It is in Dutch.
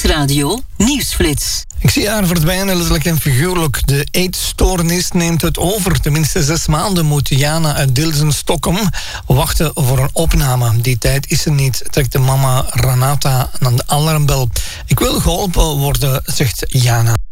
Nieuwsradio Nieuwsflits. Ik zie haar verdwijnen, letterlijk en figuurlijk. De eetstoornis neemt het over. Tenminste 6 maanden moet Jana uit Dilsen-Stockholm wachten voor een opname. Die tijd is er niet, trekt de mama Renata aan de alarmbel. Ik wil geholpen worden, zegt Jana.